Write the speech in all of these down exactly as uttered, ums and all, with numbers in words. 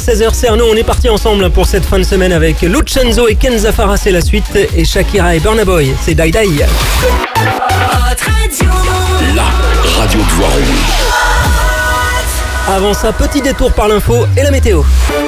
seize heures, c'est Arnaud. On est parti ensemble pour cette fin de semaine avec Lucenzo et Kenza Farah, c'est la suite. Et Shakira et Burna Boy, c'est Die Die. La radio de Voiron. Avant ça, petit détour par l'info et la météo.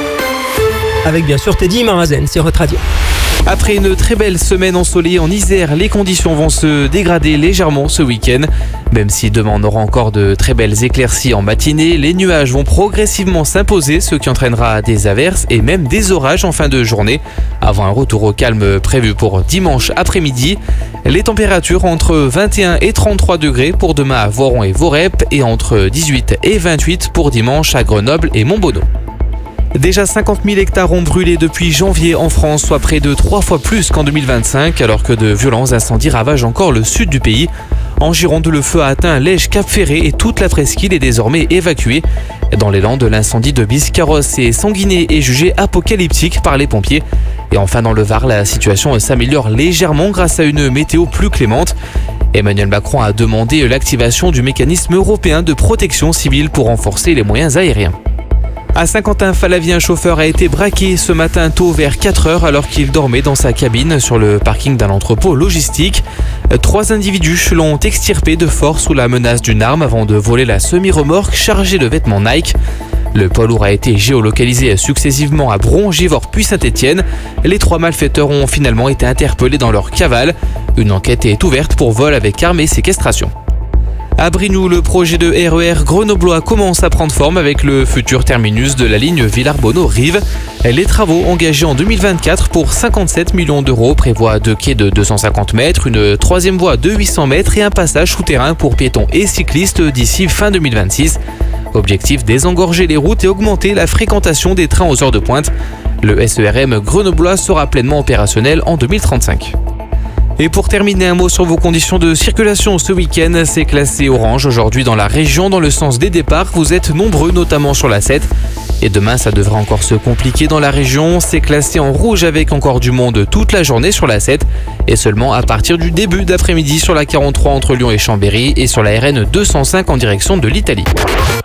Avec bien sûr Teddy Marazen sur Hot Radio. Après une très belle semaine ensoleillée en Isère, les conditions vont se dégrader légèrement ce week-end. Même si demain on aura encore de très belles éclaircies en matinée, les nuages vont progressivement s'imposer, ce qui entraînera des averses et même des orages en fin de journée, avant un retour au calme prévu pour dimanche après-midi. Les températures entre vingt et un et trente-trois degrés pour demain à Voiron et Vorep et entre dix-huit et vingt-huit pour dimanche à Grenoble et Montbonneau. Déjà cinquante mille hectares ont brûlé depuis janvier en France, soit près de trois fois plus qu'en deux mille vingt-cinq, alors que de violents incendies ravagent encore le sud du pays. En Gironde, le feu a atteint Lège, Cap-Ferré et toute la presqu'île est désormais évacuée. Dans les Landes, l'incendie de Biscarrosse et Sanguinet est jugé apocalyptique par les pompiers. Et enfin dans le Var, la situation s'améliore légèrement grâce à une météo plus clémente. Emmanuel Macron a demandé l'activation du mécanisme européen de protection civile pour renforcer les moyens aériens. À Saint-Quentin-Falavie, un chauffeur a été braqué ce matin tôt vers quatre heures alors qu'il dormait dans sa cabine sur le parking d'un entrepôt logistique. Trois individus l'ont extirpé de force sous la menace d'une arme avant de voler la semi-remorque chargée de vêtements Nike. Le poids lourd a été géolocalisé successivement à Bron, Givors puis Saint-Étienne. Les trois malfaiteurs ont finalement été interpellés dans leur cavale. Une enquête est ouverte pour vol avec arme et séquestration. À Brignoud, le projet de R E R grenoblois commence à prendre forme avec le futur terminus de la ligne Villarbonneau-Rive. Les travaux engagés en deux mille vingt-quatre pour cinquante-sept millions d'euros prévoient deux quais de deux cent cinquante mètres, une troisième voie de huit cents mètres et un passage souterrain pour piétons et cyclistes d'ici fin deux mille vingt-six. Objectif, désengorger les routes et augmenter la fréquentation des trains aux heures de pointe. Le S E R M grenoblois sera pleinement opérationnel en deux mille trente-cinq. Et pour terminer, un mot sur vos conditions de circulation ce week-end. C'est classé orange aujourd'hui dans la région dans le sens des départs. Vous êtes nombreux, notamment sur la sept. Et demain, ça devrait encore se compliquer dans la région. C'est classé en rouge avec encore du monde toute la journée sur la sept. Et seulement à partir du début d'après-midi sur la quarante-trois entre Lyon et Chambéry et sur la R N deux cent cinq en direction de l'Italie.